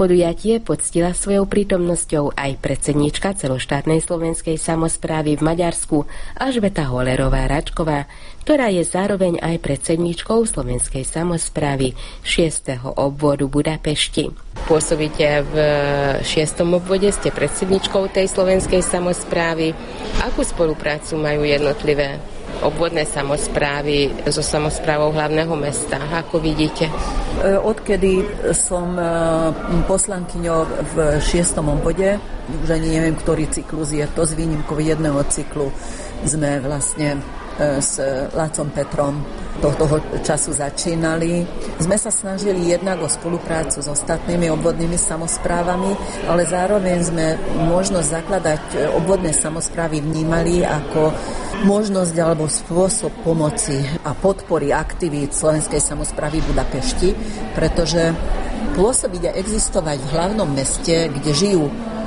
Podujatie poctila svojou prítomnosťou aj predsedníčka celoštátnej slovenskej samosprávy v Maďarsku Alžbeta Holerová-Račková, ktorá je zároveň aj predsedníčkou slovenskej samosprávy 6. obvodu Budapešti. Pôsobíte v 6. obvode, ste predsedníčkou tej slovenskej samosprávy. Akú spoluprácu majú jednotlivé obvodné samosprávy so samosprávou hlavného mesta? Ako vidíte? Odkedy som poslankyňou v 6. obvode, už ani neviem, ktorý cyklus je to, s výnimkou jedného cyklu sme vlastne s Lácom Petrom toho času začínali. Sme sa snažili jednak o spoluprácu s ostatnými obvodnými samosprávami, ale zároveň sme možnosť zakladať obvodné samosprávy vnímali ako možnosť alebo spôsob pomoci a podpory aktivít slovenskej samosprávy v Budapešti, pretože pôsobiť a existovať v hlavnom meste, kde žijú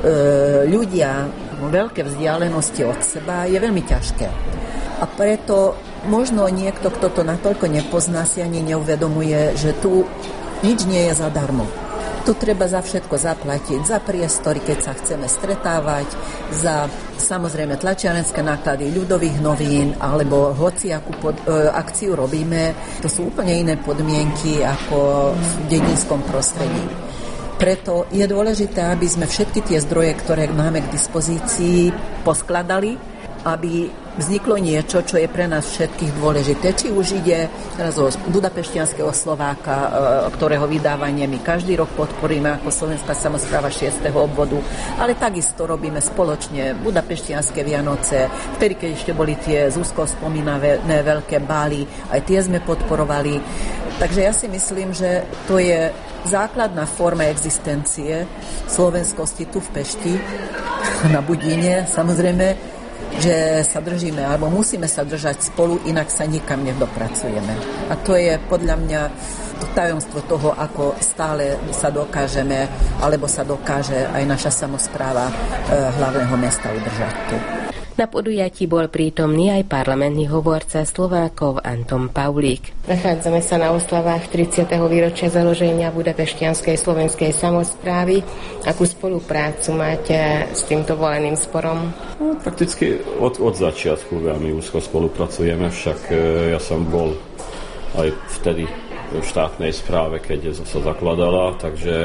ľudia vo veľké vzdialenosti od seba, je veľmi ťažké. A preto možno niekto, kto to natoľko nepozná, si ani neuvedomuje, že tu nič nie je zadarmo. Tu treba za všetko zaplatiť, za priestory, keď sa chceme stretávať, za samozrejme tlačiarenské náklady ľudových novín, alebo hociakú akciu robíme. To sú úplne iné podmienky ako v dedinskom prostredí. Preto je dôležité, aby sme všetky tie zdroje, ktoré máme k dispozícii, poskladali, aby vzniklo niečo, čo je pre nás všetkých dôležité. Či už ide teraz o budapešťanského Slováka, ktorého vydávanie my každý rok podporíme ako Slovenská samospráva 6. obvodu, ale takisto robíme spoločne budapešťanské Vianoce, vtedy, keď ešte boli tie zúzko spomínané veľké bály, aj tie sme podporovali. Takže ja si myslím, že to je základná forma existencie slovenskosti tu v Pešti, na Budíne, samozrejme, že sa držíme, alebo musíme sa držať spolu, inak sa nikam nedopracujeme. A to je podľa mňa to tajomstvo toho, ako stále sa dokážeme, alebo sa dokáže aj naša samospráva hlavného mesta udržať tu. Na podujatí bol prítomný aj parlamentný hovorca Slovákov Anton Paulík. Nachádzame sa na oslavách 30. výročia založenia Budapešťanskej slovenskej samosprávy. Akú spoluprácu máte s týmto voleným zborom? No, prakticky od začiatku veľmi úzko spolupracujeme, však ja som bol aj vtedy v štátnej správe, keď sa zakladala, takže